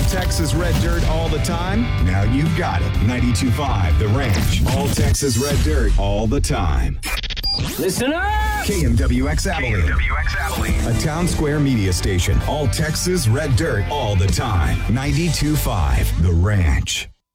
Texas Red Dirt all the time? Now you've got it. 92.5 The Ranch. All Texas Red Dirt all the time. Listen up! KMWX Abilene. A Town Square media station. All Texas Red Dirt all the time. 92.5 The Ranch.